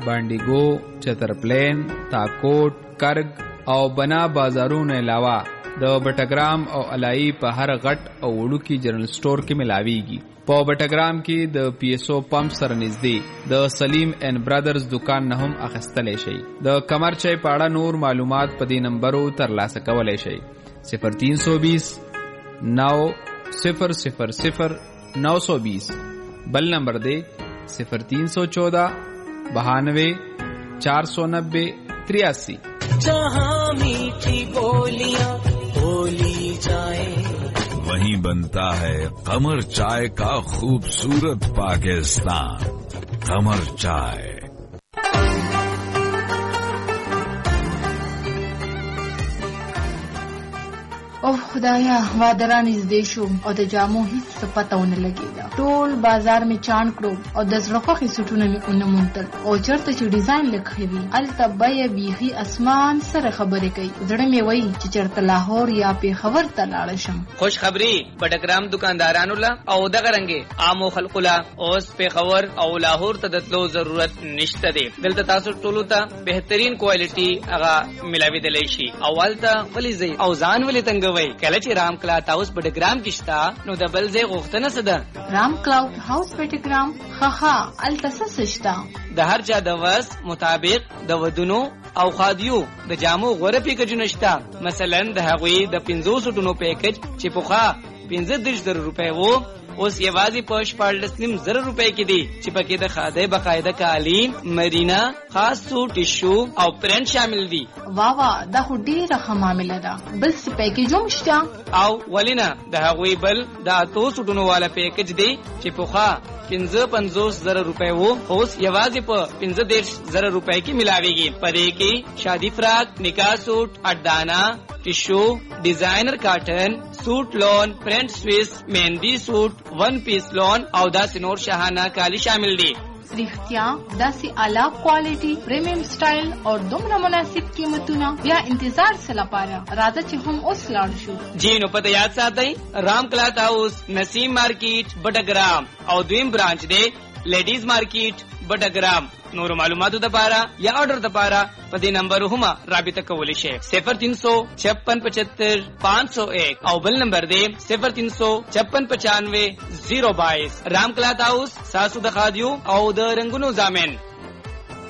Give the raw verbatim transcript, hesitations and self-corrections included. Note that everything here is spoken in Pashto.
بانډیګو، چترپلین، تاکوټ، کرګ او بنا بازارونو علاوه د بټګرام او علای په هر غټ او وړوکی جنرال سٹور کې ملاويږي. په بټګرام کې د پی ایس او پمپ سره نږدې د سلیم اینڈ برادرز دکان نه هم اخیستلی شي. د کمر چای په اړه نور معلومات په دې نمبرو ترلاسه کولی شئ: صفر تین سو بیس نو صفر صفر صفر نو سو بیس. بل نمبر دے صفر تین سو چودہ بہانوے چار سو نبے تریاسی. جہاں میٹھی بولیاں بولی جائے وہیں بنتا ہے قمر چائے کا خوبصورت پاکستان. قمر چائے. اوه خدایا، وادران نږدې شو او د جامو هیڅ څه پته ونه لګېده. ټول بازار مې چاڼ کړو او د زړه خوښې سوټونه مې ونه موندل، او چېرته چې ډیزاین لږ ښه وي هلته بیه بیخي اسمان سره خبرې کوي. زړه مې وایي چې چېرته لاهور یا پېښور ته لاړه شم. خوش خبري بټګرام دکاندارانو له او دغه رنګې عامو خلکو له اوس پېښور او لاهور ته د تلو ضرورت نشته دی. دلته تاسو ټولو ته بهترین کوالټي هغه ملاوېدلی شي. او هلته ولې ځئ او ځان ولې تنګوئ؟ کله چې رام کلاوډ هاوس بټګرام کې شته نو د بل ځای غوښتنه څه ده؟ رام کلاوډ هاوس بټګرام ښه ښه هلته څه شته؟ د هر چا د وس مطابق د ودونو او خادیو د جامو غوره پیکجونه شته. مثلا د هغوی د پنځوسو ټونو پیکج چې پخوا پنځه دېرش زره روپۍ وو اوس یوازې په شپاړلس نیم زره روپۍ کې دي، چې پکې د خادۍ باقاعده کالین، مرینا، خاص سوټ، ټیشو او پرنټ شامل دي. واه واه، دا خو ډېره ښه معامله ده. بل څه پیکج هم شته؟ او ولې نه، د هغوی بل د اتو سوټونو والا پیکج دی چې پخوا پنځه پنځوس زره روپۍ وو اوس یوازې په پنځه دېرش زره روپۍ کې ملاویږي. په دې کې شادي فراق، نکاح سوټ، اډانا، ټیشو، ډیزاینر کاټن، سوټ لون، پرنٹ سویس، مهندی سوټ، ون پیس لون او داسې نور شاهانه کالی شامل دي. رښتیا داسې اعلی کوالټي، پریمیم سټایل او دومره مناسب قیمتونه، بیا انتظار څه لپاره؟ راځه چې هم اوس لاړ شو. جی نو پته یاد ساتئ، رام کلاوډ هاوس، نسیم مارکیټ، بټګرام او دویم برانچ دی لیډیز مارکیټ بټګرام. نور معلوماتو دپاره یا آرډر دپاره په دې نمبر هم رابطه کولی شئ: صفر تین سو چھپن پچہتر پانچ سو ایک او بل نمبر دی صفر تین سو چھپن پچانوے زیرو بائیس. رام کلاوډ هاوس ساسو د خادیو او د رنگونو ضامن.